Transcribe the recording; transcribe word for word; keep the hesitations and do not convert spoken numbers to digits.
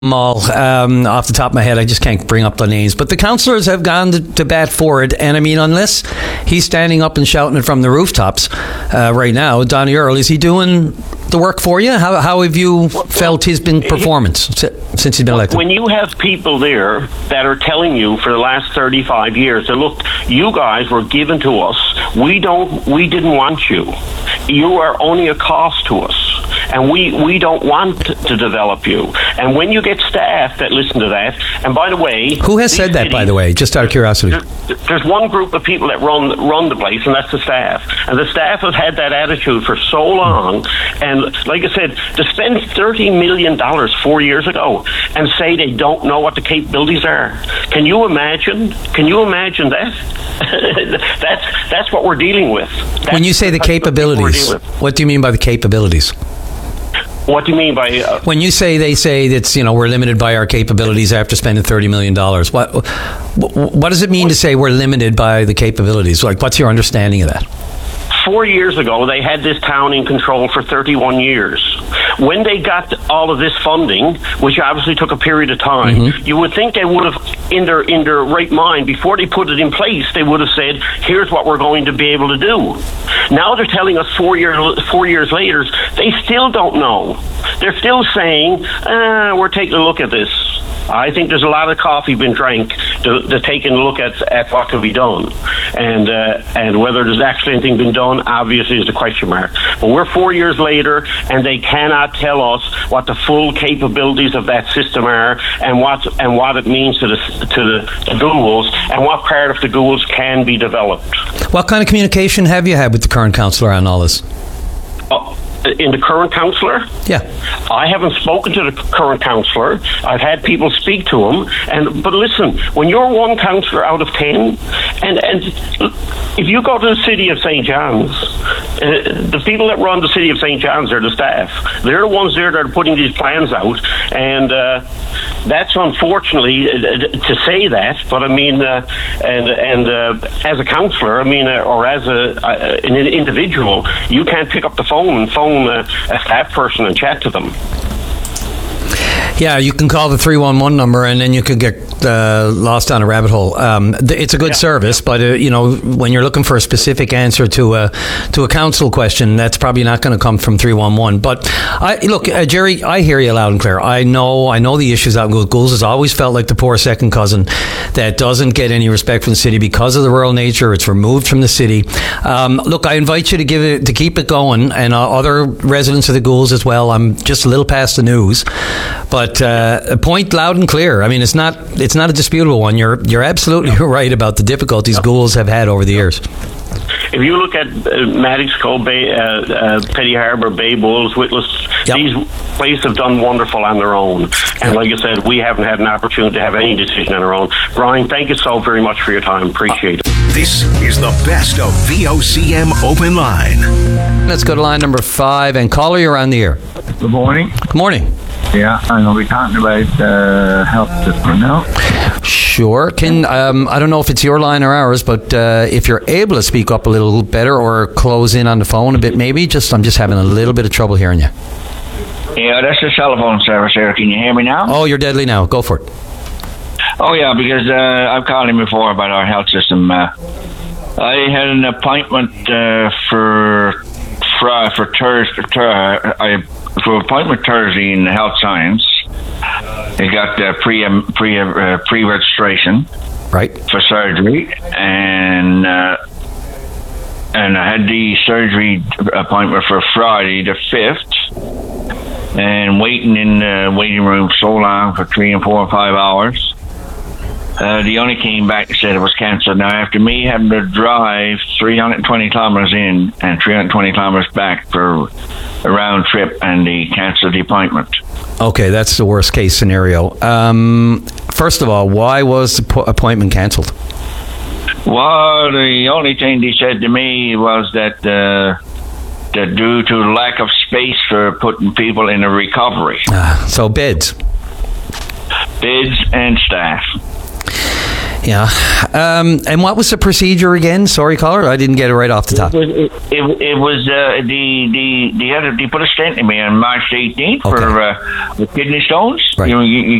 all um, off the top of my head. I just can't bring up the names, but the councillors have gone to, to bat for it. And I mean, unless he's standing up and shouting it from the rooftops uh, right now, Donnie Earl, is he doing the work for you? How, how have you felt his been performance since he's been elected? When you have people there that are telling you for the last thirty-five years that, look, you guys were given to us, we don't, we didn't want you. You are only a cost to us, and we, we don't want to develop you. And when you get staff that listen to that, and by the way, who has said that, cities, by the way, just out of curiosity? There, there's one group of people that run run the place, and that's the staff. And the staff have had that attitude for so long. And like I said, to spend thirty million dollars four years ago and say they don't know what the capabilities are, can you imagine? Can you imagine that? that's that's what we're dealing with. That's when you say the capabilities, what do you mean by the capabilities? What do you mean by... Uh, when you say they say that's, you know, we're limited by our capabilities after spending thirty million dollars, what, what does it mean to say we're limited by the capabilities? Like, what's your understanding of that? Four years ago, they had this town in control for thirty-one years. When they got all of this funding, which obviously took a period of time, mm-hmm. you would think they would have, in their in their right mind, before they put it in place, they would have said, here's what we're going to be able to do. Now they're telling us four, year, four years later, they still don't know. They're still saying, ah, we're taking a look at this. I think there's a lot of coffee been drank to, to taking a look at, at what could be done. And uh, and whether there's actually anything been done, obviously, is a question mark. But we're four years later, and they cannot tell us what the full capabilities of that system are, and what and what it means to the to the, the ghouls, and what part of the ghouls can be developed. What kind of communication have you had with the current councillor on all this? Oh. In the current councillor? Yeah. I haven't spoken to the current councillor. I've had people speak to him. And but listen, when you're one councillor out of ten, and, and if you go to the city of Saint John's, uh, the people that run the city of Saint John's are the staff. They're the ones there that are putting these plans out. And uh, that's unfortunately uh, to say that, but I mean, uh, and and uh, as a councillor, I mean, uh, or as a uh, an individual, you can't pick up the phone and phone a staff person and chat to them. Yeah, you can call the three one one number and then you could get uh, lost down a rabbit hole. Um, it's a good yeah. service, but uh, you know, when you're looking for a specific answer to a to a council question, that's probably not going to come from three one one. But I look, uh, Jerry, I hear you loud and clear. I know, I know the issues out in Ghouls has always felt like the poor second cousin that doesn't get any respect from the city because of the rural nature. It's removed from the city. Um, look, I invite you to give it to keep it going, and uh, other residents of the Ghouls as well. I'm just a little past the news, but. But uh, point loud and clear. I mean, it's not it's not a disputable one. You're you're absolutely right about the difficulties yep. ghouls have had over the years. If you look at uh, Maddox Cove, Bay, uh, uh, Petty Harbour, Bay Bulls, Witless, yep. these places have done wonderful on their own. And yep. like I said, we haven't had an opportunity to have any decision on our own. Brian, thank you so very much for your time. Appreciate it. This is the best of V O C M Open Line. Let's go to line number five. And caller, you're on the air. Good morning. Good morning. Yeah, I'm going to be talking about the uh, health system now. Sure. Can um, I don't know if it's your line or ours, but uh, if you're able to speak up a little better or close in on the phone a bit, maybe. Just I'm just having a little bit of trouble hearing you. Yeah, that's the telephone service here. Can you hear me now? Oh, you're deadly now. Go for it. Oh, yeah, because uh, I've called him before about our health system. Uh, I had an appointment uh, for for, for Thursday. Ter- I for appointment Thursday in health science. I got uh, pre um, pre uh, pre registration, right, for surgery, and uh, and I had the surgery appointment for Friday the fifth, and waiting in the waiting room so long for three and four and five hours. Uh, they only came back and said it was cancelled. Now, after me having to drive three hundred twenty kilometres in and three hundred twenty kilometres back for a round trip, and they cancelled the appointment. Okay, that's the worst case scenario. Um, first of all, why was the po- appointment cancelled? Well, the only thing they said to me was that, uh, that due to lack of space for putting people in a recovery. Ah, so beds. Beds and staff. Yeah. Um, and what was the procedure again? Sorry, caller, I didn't get it right off the top. It, it, it, it was uh, the the the other they put a stent in me on March eighteenth Okay. for uh, the kidney stones. Right. You know, you, you